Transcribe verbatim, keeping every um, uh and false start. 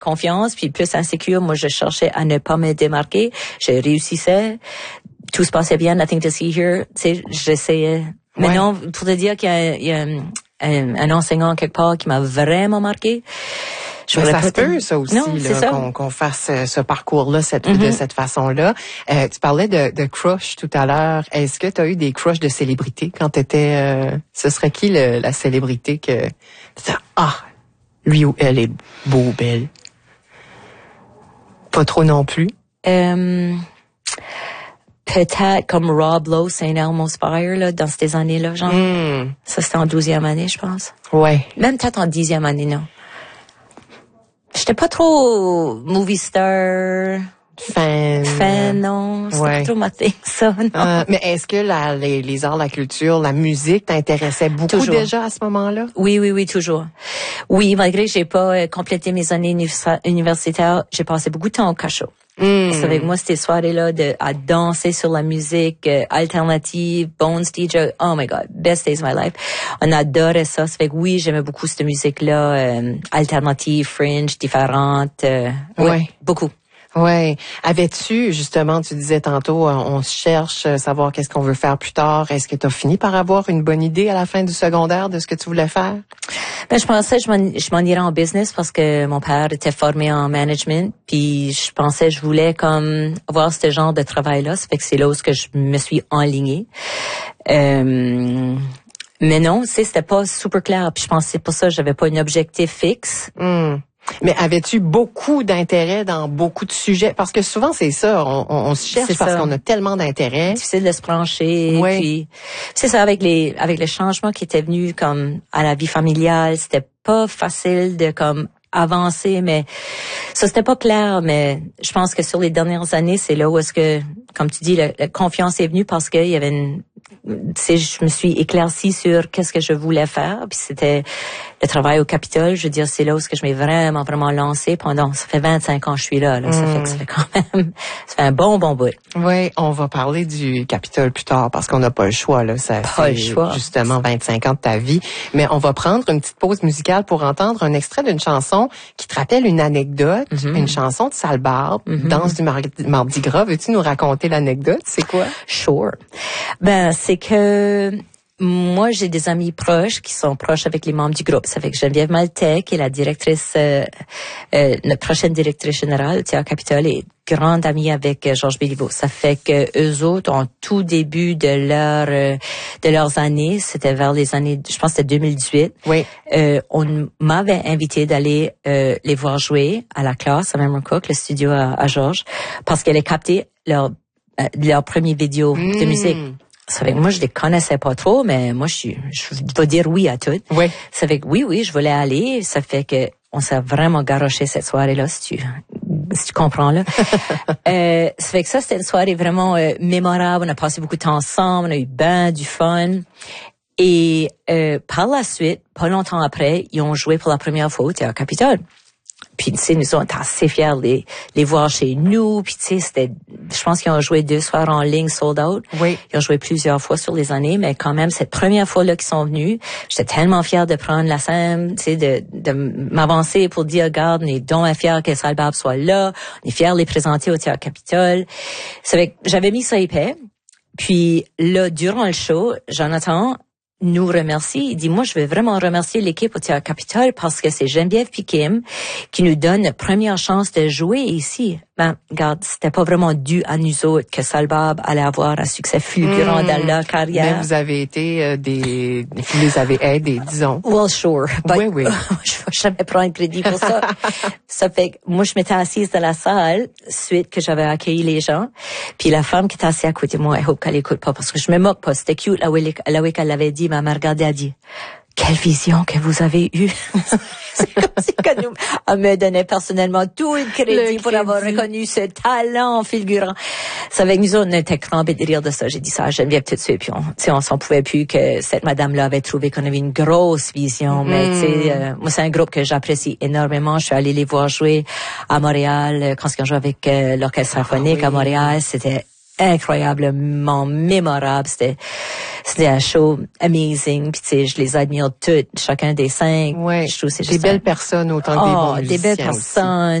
confiance, puis plus insécure. Moi, je cherchais à ne pas me démarquer. Je réussissais. Tout se passait bien, nothing to see here. Tu sais, j'essayais. Mais ouais. non, pour te dire qu'il y a, il y a un, un, un enseignant quelque part qui m'a vraiment marqué. Je Mais ça se peut, ça aussi, non, là, ça. Qu'on, qu'on fasse euh, ce parcours-là cette, mm-hmm. de cette façon-là. Euh, tu parlais de, de crush tout à l'heure. Est-ce que tu as eu des crushs de célébrités quand tu étais... Euh, ce serait qui le, la célébrité que... Ah, lui ou elle est beau, belle. Pas trop non plus. Euh, peut-être comme Rob Lowe, Saint Elmo's Fire, là, dans ces années-là, genre. Mm. Ça, c'était en douzième année, je pense. Ouais. Même peut-être en dixième année, non. J'étais pas trop movie star. Fan. Fan, non. C'était ouais. pas trop ma thing, ça, non. Euh, mais est-ce que la, les, les arts, la culture, la musique t'intéressait beaucoup toujours. Déjà à ce moment-là? Oui, oui, oui, toujours. Oui, malgré que j'ai pas euh, complété mes années universitaires, j'ai passé beaucoup de temps au cachot. Mm. C'est avec moi, ces soirées-là, de, à danser sur la musique euh, alternative, Bones D J, oh my God, best days of my life. On adorait ça. Ça fait que oui, j'aimais beaucoup cette musique-là, euh, alternative, fringe, différente. Euh, ouais, ouais, beaucoup. Ouais. Avais-tu, justement, tu disais tantôt, on se cherche à savoir qu'est-ce qu'on veut faire plus tard. Est-ce que tu as fini par avoir une bonne idée à la fin du secondaire de ce que tu voulais faire? Ben, je pensais que je m'en, je m'en irais en business parce que mon père était formé en management. Puis je pensais que je voulais comme avoir ce genre de travail-là. Ça fait que c'est là où que je me suis enlignée. Euh, mais non, tu sais, c'était pas super clair. Puis je pensais pour ça, j'avais pas un objectif fixe. Mm. Mais avais-tu beaucoup d'intérêt dans beaucoup de sujets? Parce que souvent, c'est ça, on, on, on se cherche c'est parce ça. Qu'on a tellement d'intérêt. Difficile de se brancher. Oui. Puis, c'est ça, avec les avec les changements qui étaient venus comme à la vie familiale, c'était pas facile de comme avancer, mais ça, c'était pas clair. Mais je pense que sur les dernières années, c'est là où est-ce que, comme tu dis, la, la confiance est venue parce qu'il y avait une... Tu sais, je me suis éclaircie sur qu'est-ce que je voulais faire, puis c'était le travail au Capitole. Je veux dire, c'est là où ce que je m'ai vraiment, vraiment lancée pendant, ça fait vingt-cinq ans que je suis là, là. Mm. Ça fait que ça fait quand même, ça fait un bon, bon bout. Oui, on va parler du Capitole plus tard parce qu'on n'a pas le choix, là. Ça, pas le choix. Justement, vingt-cinq ans de ta vie. Mais on va prendre une petite pause musicale pour entendre un extrait d'une chanson qui te rappelle une anecdote, mm-hmm. une chanson de Sale Barbe, mm-hmm. Danse du Mar- Mardi Gras. Veux-tu nous raconter l'anecdote? C'est quoi? Sure. Ben, c'est que moi, j'ai des amis proches qui sont proches avec les membres du groupe. Ça fait que Geneviève Maltais, qui est la directrice, euh, euh, notre prochaine directrice générale du Théâtre Capitole, est grande amie avec euh, Georges Béliveau. Ça fait que eux autres, en tout début de leur euh, de leurs années, c'était vers les années, je pense que c'était deux mille dix-huit. Oui. Euh, on m'avait invité d'aller euh, les voir jouer à la classe à Memramcook, le studio à, à Georges, parce qu'elle a capté leur euh, leur premier vidéo mmh. de musique. Ça fait que moi, je les connaissais pas trop, mais moi, je suis, je vais dire oui à tout. Oui. Ça fait que oui, oui, je voulais aller. Ça fait que on s'est vraiment garoché cette soirée-là, si tu, si tu comprends, là. euh, ça fait que ça, c'était une soirée vraiment euh, mémorable. On a passé beaucoup de temps ensemble. On a eu ben du fun. Et euh, par la suite, pas longtemps après, ils ont joué pour la première fois au Théâtre Capitole. Puis, tu sais, nous sommes assez fiers de les, les voir chez nous. Puis, tu sais, c'était, je pense qu'ils ont joué deux soirs en ligne, sold out. Oui. Ils ont joué plusieurs fois sur les années, mais quand même, cette première fois-là qu'ils sont venus, j'étais tellement fière de prendre la scène, tu sais, de, de m'avancer pour dire, regarde, on est donc fiers que Sale Barbe soit là. On est fiers de les présenter au Théâtre Capitole. Ça fait que j'avais mis ça épais. Puis, là, durant le show, Jonathan nous remercie. Il dit, moi, je veux vraiment remercier l'équipe au Théâtre Capitole parce que c'est Geneviève puis Kim qui nous donne la première chance de jouer ici. Ben, regarde, c'était pas vraiment dû à nous autres que Sale Barbe allait avoir un succès fulgurant mmh. dans leur carrière. Mais vous avez été euh, des... Vous les avez aidés, disons. Well, sure. But oui, oui. je vais jamais prendre crédit pour ça. Ça fait que moi, je m'étais assise dans la salle suite que j'avais accueilli les gens. Puis la femme qui était assise à côté de moi, I hope qu'elle écoute pas parce que je me moque pas. C'était cute la way, la way qu'elle l'avait dit. Ma mère regardait, elle dit, quelle vision que vous avez eue. C'est comme si que nous, elle me donnait personnellement tout le crédit, le crédit pour avoir reconnu ce talent fulgurant. Ça avec nous, on était crampés de rire de ça. J'ai dit ça à Geneviève tout de suite, puis on, tu sais, on s'en pouvait plus que cette madame-là avait trouvé qu'on avait une grosse vision. Mm. Mais tu sais, euh, moi c'est un groupe que j'apprécie énormément. Je suis allée les voir jouer à Montréal quand ils ont joué avec euh, l'orchestre symphonique ah, oui. à Montréal. C'était incroyablement mémorable. C'était, c'était un show amazing. Puis tu sais, je les admire toutes, chacun des cinq. Ouais. Je trouve c'est des belles personnes autant que oh, des bons musiciens des belles personnes. Aussi.